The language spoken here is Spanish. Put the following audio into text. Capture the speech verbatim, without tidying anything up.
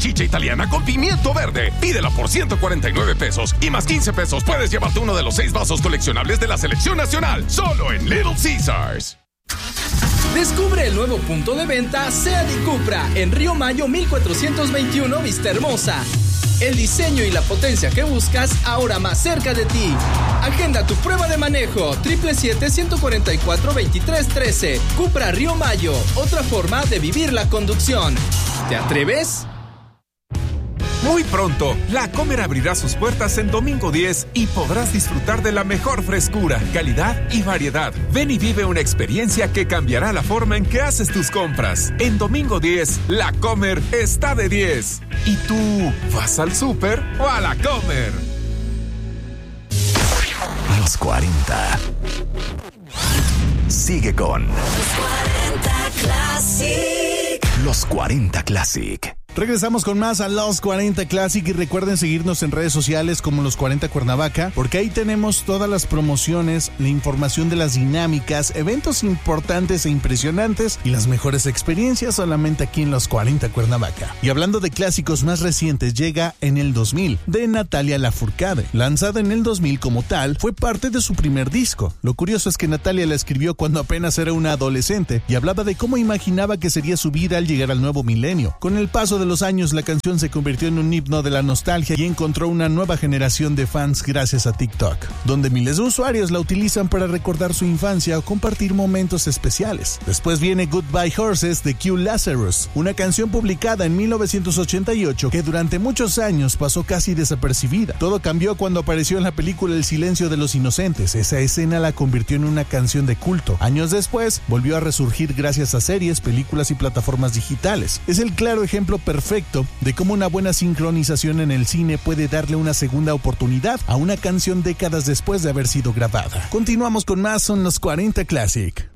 salchicha italiana con pimiento verde. Pídela por ciento cuarenta y nueve pesos y más quince pesos puedes llevarte uno de los seis vasos coleccionables de la selección nacional. Solo en Little Caesars. Descubre el nuevo punto de venta Seat y Cupra en Río Mayo mil cuatrocientos veintiuno, Vista Hermosa. El diseño y la potencia que buscas ahora más cerca de ti. Agenda tu prueba de manejo. siete siete siete, uno cuatro cuatro, dos tres uno tres. Cupra Río Mayo. Otra forma de vivir la conducción. ¿Te atreves? Muy pronto, La Comer abrirá sus puertas en domingo diez y podrás disfrutar de la mejor frescura, calidad y variedad. Ven y vive una experiencia que cambiará la forma en que haces tus compras. En domingo diez, La Comer está de diez. ¿Y tú vas al súper o a La Comer? Los cuarenta. Sigue con Los cuarenta Classic. Los cuarenta Classic. Regresamos con más a Los cuarenta Classic y recuerden seguirnos en redes sociales como Los cuarenta Cuernavaca, porque ahí tenemos todas las promociones, la información de las dinámicas, eventos importantes e impresionantes y las mejores experiencias solamente aquí en Los cuarenta Cuernavaca. Y hablando de clásicos más recientes, llega En el dos mil, de Natalia Lafourcade. Lanzada en el dos mil como tal, fue parte de su primer disco. Lo curioso es que Natalia la escribió cuando apenas era una adolescente y hablaba de cómo imaginaba que sería su vida al llegar al nuevo milenio. Con el paso de los años, la canción se convirtió en un himno de la nostalgia y encontró una nueva generación de fans gracias a TikTok, donde miles de usuarios la utilizan para recordar su infancia o compartir momentos especiales. Después viene Goodbye Horses de Q Lazarus, una canción publicada en mil novecientos ochenta y ocho que durante muchos años pasó casi desapercibida. Todo cambió cuando apareció en la película El silencio de los inocentes. Esa escena la convirtió en una canción de culto. Años después, volvió a resurgir gracias a series, películas y plataformas digitales. Es el claro ejemplo perfecto de cómo una buena sincronización en el cine puede darle una segunda oportunidad a una canción décadas después de haber sido grabada. Continuamos con más, son Los cuarenta Classic.